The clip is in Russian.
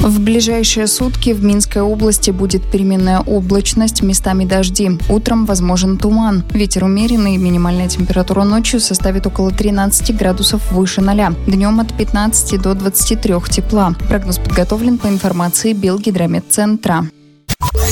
В ближайшие сутки в Минской области будет переменная облачность, местами дожди. Утром возможен туман. Ветер умеренный, минимальная температура ночью составит около 13 градусов выше 0. Днем от 15 до 23 тепла. Прогноз подготовлен по информации Белгидрометцентра.